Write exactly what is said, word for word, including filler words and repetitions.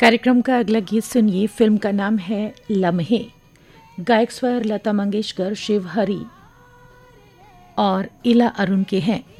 कार्यक्रम का अगला गीत सुनिए। फिल्म का नाम है लम्हे। गायक स्वर लता मंगेशकर, शिव हरी और इला अरुण के हैं।